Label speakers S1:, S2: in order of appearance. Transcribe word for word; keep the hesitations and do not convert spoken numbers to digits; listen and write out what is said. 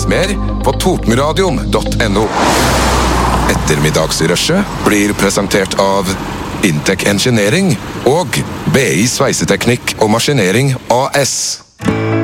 S1: mer på totmradioen punktum no. Ettermiddagsrushet blir presentert av Intec Engineering og B I Sveiseteknikk og Maskinering A S.